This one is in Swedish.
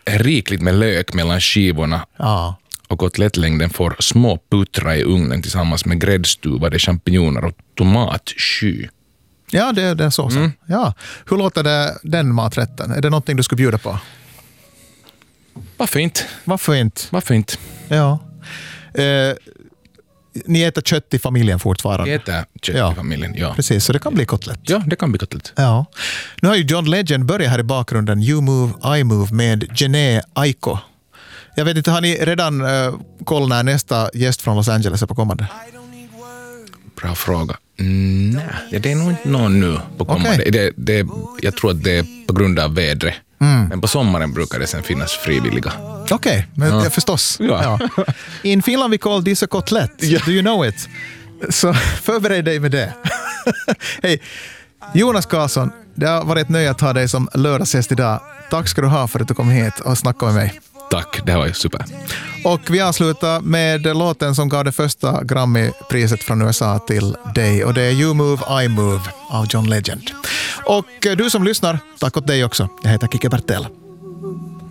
rikligt med lök mellan skivorna. Ja. Och kotlettlängden får små puttra i ugnen tillsammans med gräddstuvade champinjoner och tomatsky. Ja, det är så. Ja. Hur låter det den maträtten? Är det någonting du skulle bjuda på? Varför inte? Varför inte? Varför inte? Ja. Ni äter kött i familjen fortfarande? Vi äter kött i familjen, ja. Precis, så det kan bli kotlett. Ja, det kan bli kotlett. Ja. Nu har ju John Legend börjat här i bakgrunden. You Move, I Move med Jhené Aiko. Jag vet inte, har ni redan koll när nästa gäst från Los Angeles är på kommande? Bra fråga. Nej, det är nog inte någon nu på kommande. Okay. Jag tror att det är på grund av vädret. Men på sommaren brukar det sen finnas frivilliga. Okej, men förstås. Ja. In Finland vi kallar this a kotlett. Do you know it? Så förbered dig med det. Hej, Jonas Karlsson, det har varit ett nöje att ha dig som lördagsgäst idag. Tack ska du ha för att du kom hit och snackade med mig. Tack, det var ju super. Och vi avslutar med låten som gav det första Grammy-priset från USA till dig. Och det är You Move, I Move av John Legend. Och du som lyssnar, tack åt dig också. Jag heter Kike Bertel.